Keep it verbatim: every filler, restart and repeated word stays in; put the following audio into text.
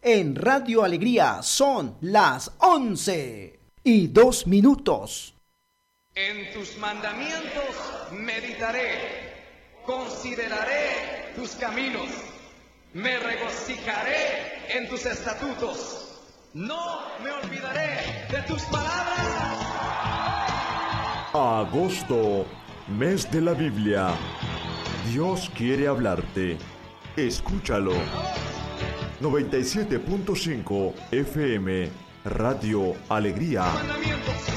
En Radio Alegría son las once y dos minutos. En tus mandamientos meditaré, consideraré tus caminos, me regocijaré en tus estatutos, no me olvidaré de tus palabras. Agosto, mes de la Biblia. Dios quiere hablarte. Escúchalo. noventa y siete punto cinco F M, Radio Alegría. Mandamientos.